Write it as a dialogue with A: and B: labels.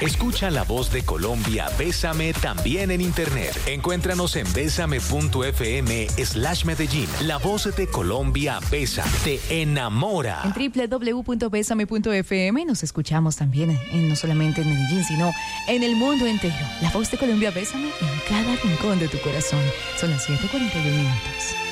A: Escucha La Voz de Colombia, Bésame también en internet. Encuéntranos en besame.fm/Medellín. La Voz de Colombia, Bésame, te enamora.
B: En www.besame.fm nos escuchamos también no solamente en Medellín, sino en el mundo entero. La Voz de Colombia, Bésame en cada rincón de tu corazón. Son las 7:41 minutos.